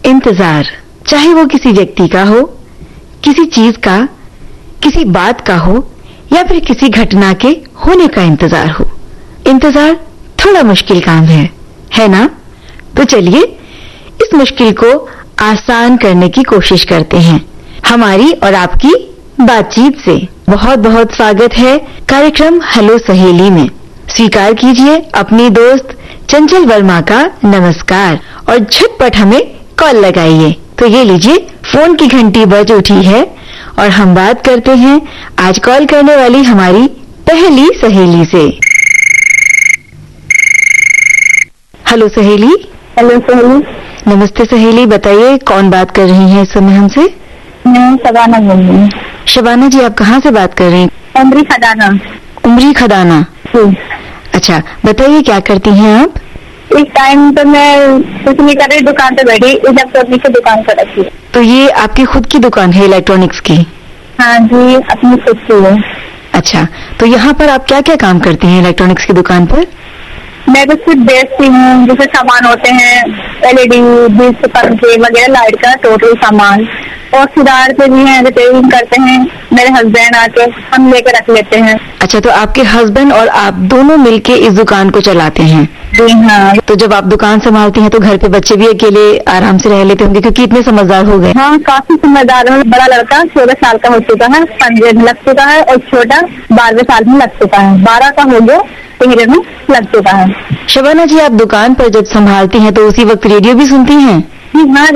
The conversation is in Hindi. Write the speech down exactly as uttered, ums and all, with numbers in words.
इंतजार, चाहे वो किसी व्यक्ति का हो, किसी चीज का, किसी बात का हो या फिर किसी घटना के होने का इंतजार हो। इंतजार थोड़ा मुश्किल काम है, है ना? तो चलिए इस मुश्किल को आसान करने की कोशिश करते हैं हमारी और आपकी बातचीत से। बहुत बहुत स्वागत है कार्यक्रम हेलो सहेली में। स्वीकार कीजिए अपनी दोस्त चंचल वर्मा का नमस्कार और झटपट हमें कॉल लगाइए। तो ये लीजिए, फोन की घंटी बज उठी है और हम बात करते हैं आज कॉल करने वाली हमारी पहली सहेली से। हेलो सहेली। हेलो सहेली। नमस्ते सहेली, बताइए कौन बात कर रही हैं इस समय हमसे? मैं शबाना बोल रही हूँ। शबाना जी, आप कहाँ से बात कर रही हैं? उमरी खदाना। उमरी खदाना। अच्छा, बताइए क्या करती हैं आप? इस टाइम तो मैं कुछ नहीं कर रही, दुकान पे बैठी, इलेक्ट्रॉनिक की दुकान पर रखी है। तो ये आपकी खुद की दुकान है इलेक्ट्रॉनिक्स की? हाँ जी, अपनी खुद की है। अच्छा, तो यहाँ पर आप क्या क्या काम करती हैं इलेक्ट्रॉनिक्स की दुकान पर? मैं तो सिर्फ बेचती हूँ, जैसे सामान होते हैं एलईडी, डिश, पंखे वगैरह, लाइट का टोटल सामान। और सुधारते भी हैं, रिपेयरिंग करते हैं मेरे हस्बैंड आके, हम लेकर रख लेते हैं। अच्छा, तो आपके हस्बैंड और आप दोनों मिलके इस दुकान को चलाते हैं? जी हाँ। तो जब आप दुकान संभालती हैं तो घर पे बच्चे भी अकेले आराम से रह लेते होंगे क्योंकि इतने समझदार हो गए? हाँ, काफी समझदार है। बड़ा लड़का सोलह साल का हो चुका है, पंद्रह में लग चुका है, और छोटा बारहवें साल में लग चुका है, बारह का हो गया, तेरह में लग चुका है। शबाना जी, आप दुकान पर जब संभालती हैं तो उसी वक्त रेडियो भी सुनती हैं? जी हाँ,